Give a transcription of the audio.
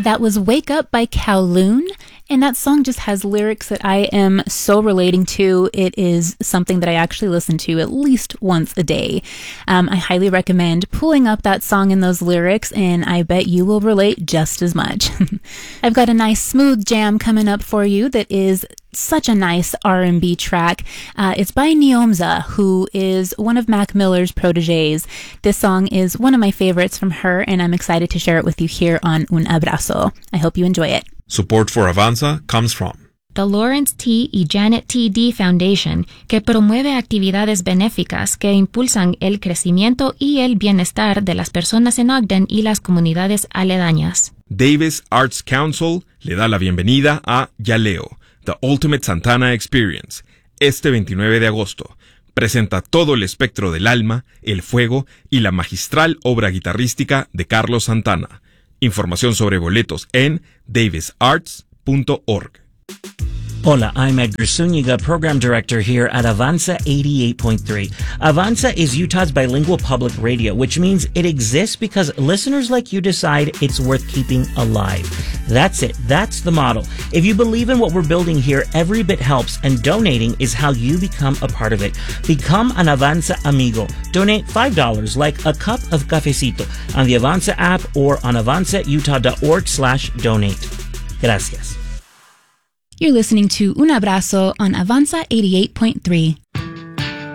That was Wake Up by Kowloon, and that song just has lyrics that I am so relating to. It is something that I actually listen to at least once a day. I highly recommend pulling up that song and those lyrics, and I bet you will relate just as much. I've got a nice smooth jam coming up for you that is such a nice R&B track. It's by Neomza, who is one of Mac Miller's proteges. This song is one of my favorites from her, and I'm excited to share it with you here on Un Abrazo. I hope you enjoy it. Support for Avanza comes from the Lawrence T. y Janet T. D. Foundation, que promueve actividades benéficas que impulsan el crecimiento y el bienestar de las personas en Ogden y las comunidades aledañas. Davis Arts Council le da la bienvenida a Yaleo, The Ultimate Santana Experience. Este 29 de agosto presenta todo el espectro del alma, el fuego y la magistral obra guitarrística de Carlos Santana. Información sobre boletos en davisarts.org. Hola, I'm Edgar Zúñiga, Program Director here at Avanza 88.3. Avanza is Utah's bilingual public radio, which means it exists because listeners like you decide it's worth keeping alive. That's it. That's the model. If you believe in what we're building here, every bit helps, and donating is how you become a part of it. Become an Avanza amigo. Donate $5 like a cup of cafecito on the Avanza app or on avanzautah.org/donate. Gracias. You're listening to Un Abrazo on Avanza 88.3.